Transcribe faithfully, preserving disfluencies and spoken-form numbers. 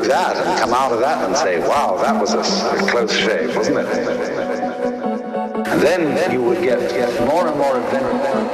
that and come out of that and say, wow, that was a, a close shave, wasn't it? And then you would get, get more and more adventurous.